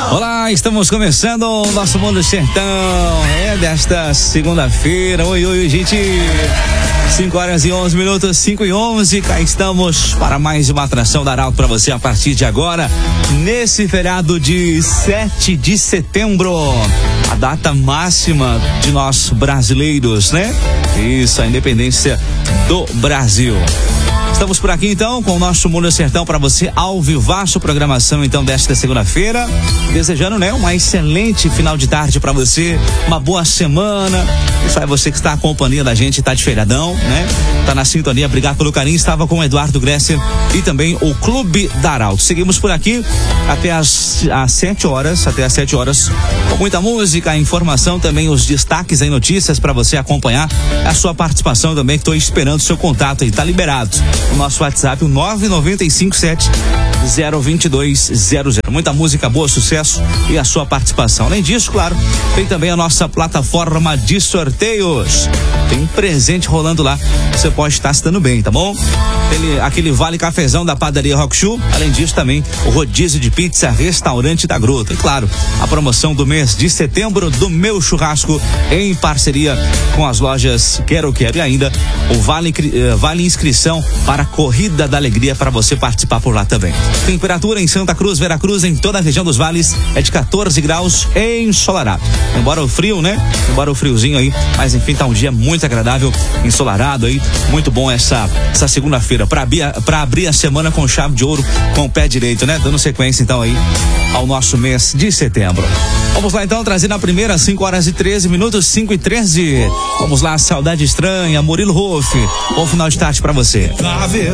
Olá, estamos começando o nosso Mundo Sertão, desta segunda-feira. Oi, gente. 5h11, 5h11, cá estamos para mais uma atração da Arauto para você a partir de agora, nesse feriado de 7 de setembro, a data máxima de nós brasileiros, né? Isso, a independência do Brasil. Estamos por aqui então com o nosso Mundo Sertão para você, ao vivaço, programação então desta segunda-feira, desejando, né, uma excelente final de tarde para você, uma boa semana. Isso aí, você que está acompanhando a gente, tá de feriadão, né? Tá na sintonia, obrigado pelo carinho. Estava com o Eduardo Gresser e também o Clube da Arauto. Seguimos por aqui até às 7 horas, com muita música, informação, também os destaques aí, notícias para você acompanhar, a sua participação também, que estou esperando o seu contato aí, tá liberado. O nosso WhatsApp, o 995702200. Muita música boa, sucesso e a sua participação. Além disso, claro, tem também a nossa plataforma de sorteios. Tem um presente rolando lá, você pode estar se dando bem, tá bom? Tem aquele vale cafezão da padaria Rock Show. Além disso, também o rodízio de pizza, restaurante da Grota. E claro, a promoção do mês de setembro do Meu Churrasco, em parceria com as lojas Quero e ainda o vale inscrição para a Corrida da Alegria, para você participar por lá também. Temperatura em Santa Cruz, Veracruz, em toda a região dos vales, é de 14 graus ensolarado. Embora o frio, né? Embora o friozinho aí, mas enfim, tá um dia muito agradável, ensolarado aí, muito bom essa segunda-feira, para abrir a semana com chave de ouro, com o pé direito, né? Dando sequência então aí ao nosso mês de setembro. Vamos lá então, trazer na primeira, 5h13, 5h13. Vamos lá, Saudade Estranha, Murilo Hoff. Bom final de tarde para você. Na verdade,